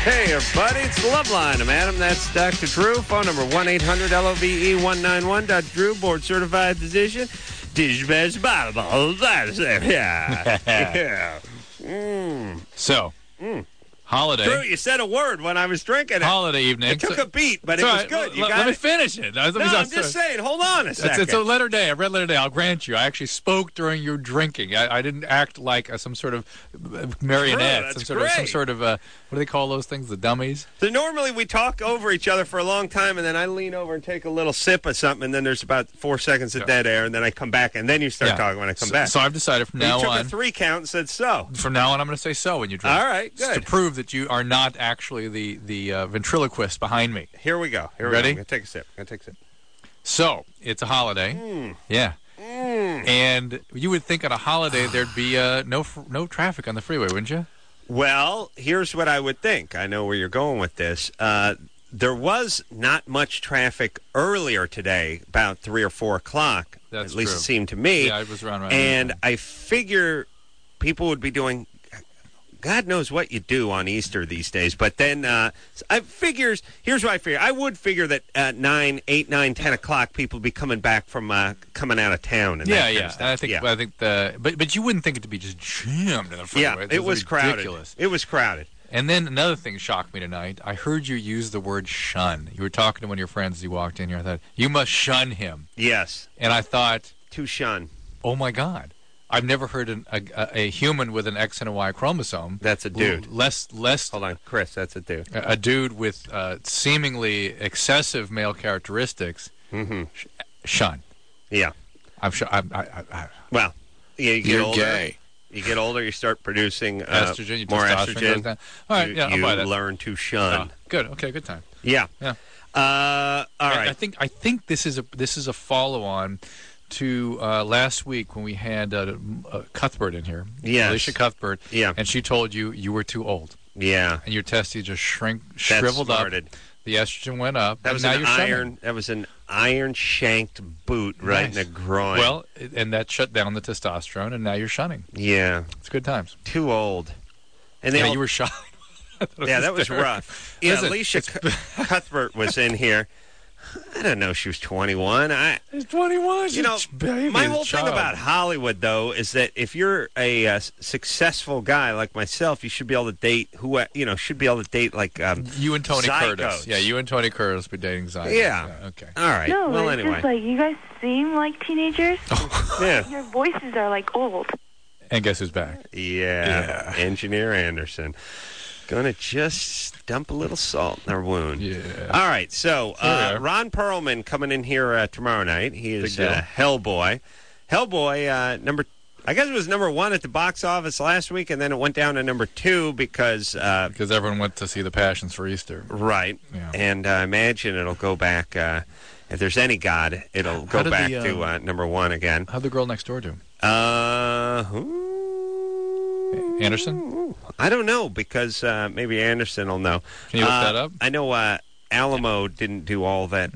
Hey, everybody, it's the Love Line. I'm Adam. That's Dr. Drew. Phone number 1-800-LOVE-191. Dr. Drew, board-certified physician. Dish best bottle. Yeah. Yeah. So, holiday. Drew, you said a word when I was drinking it. Holiday evening. It took a beat, but it was good. Let me finish it. I'm just saying. Hold on a second. It's a letter day. I read letter day. I'll grant you. I actually spoke during your drinking. I didn't act like some sort of marionette. True, some sort of what do they call those things? The dummies? So normally we talk over each other for a long time, and then I lean over and take a little sip of something, and then there's about 4 seconds of dead air, and then I come back, and then you start talking when I come back. So I've decided from now on. You took a 3 count and said so. From now on, I'm going to say so when you drink. All right, good. To prove that you are not actually the ventriloquist behind me. Here we go. Ready? I'm going to take a sip. So, it's a holiday. Yeah. And you would think on a holiday there'd be no traffic on the freeway, wouldn't you? Well, here's what I would think. I know where you're going with this. There was not much traffic earlier today, about 3 or 4 o'clock. That's at least true. it seemed to me. Yeah, it was around right. And I figure people would be doing God knows what you do on Easter these days. But then here's what I figure. I would figure that at 8, 9, 10 o'clock, people would be coming back from coming out of town. And that kind of stuff. I think but you wouldn't think it to be just jammed in the freeway. Yeah, it was ridiculous. Crowded. It was crowded. And then another thing shocked me tonight. I heard you use the word shun. You were talking to one of your friends as you walked in here. I thought, you must shun him. Yes. And I thought, to shun. Oh, my God. I've never heard a human with an X and a Y chromosome. That's a dude. Less. Hold on, Chris. That's a dude. A dude with seemingly excessive male characteristics. Shun. Yeah. I'm sure. Well, you get You're older. gay. You get older. You start producing estrogen. more testosterone estrogen. goes down. All right. I'll buy that. You learn to shun. Good. Okay. Good time. Yeah. Yeah. All right. I think this is a follow-on to last week when we had Cuthbert in here. Yes. Alicia Cuthbert. Yeah. And she told you were too old. Yeah. And your testes just shriveled up. The estrogen went up. That was an iron shanked boot right in the groin. Well, and that shut down the testosterone, and now you're shunning. Yeah. It's good times. Too old. And you were shy. That was rough. Yeah, Alicia Cuthbert was in here. I don't know. She was 21. She's 21. My whole thing about Hollywood, though, is that if you're a successful guy like myself, you should be able to date like you and Tony Zygotes. Curtis. Yeah, you and Tony Curtis be dating Zygotes. Yeah. Okay. All right. No, well, it's anyway. just like you guys seem like teenagers. Yeah. Your voices are like old. And guess who's back? Yeah. Engineer Anderson. Gonna just dump a little salt in our wound. Yeah. All right, so Ron Perlman coming in here tomorrow night. He is Hellboy. Hellboy, I guess it was number 1 at the box office last week, and then it went down to number 2 because everyone went to see The Passions for Easter. Right. Yeah. And I imagine it'll go back, if there's any God, it'll go back to number 1 again. How'd the girl next door do? Anderson? I don't know, because maybe Anderson will know. Can you look that up? I know Alamo didn't do all that